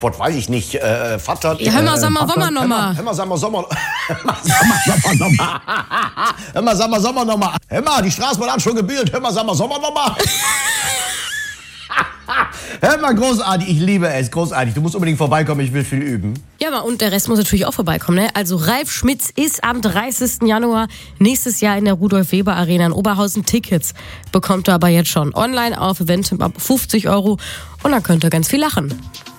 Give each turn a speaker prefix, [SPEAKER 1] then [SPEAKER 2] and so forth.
[SPEAKER 1] was weiß ich nicht, Vater...
[SPEAKER 2] Ja, hör mal, sag mal, Sommer nochmal.
[SPEAKER 1] Hör mal, sag mal, Sommer nochmal. Hör mal, die Straßenbahn hat schon gebührt. Hör mal, sag mal, Sommer nochmal. Hör mal, großartig, ich liebe es, großartig. Du musst unbedingt vorbeikommen, ich will viel üben.
[SPEAKER 2] Ja, und der Rest muss natürlich auch vorbeikommen, ne? Also Ralf Schmitz ist am 30. Januar nächstes Jahr in der Rudolf-Weber-Arena in Oberhausen. Tickets bekommt er aber jetzt schon online auf Eventim ab 50 € und dann könnt ihr ganz viel lachen.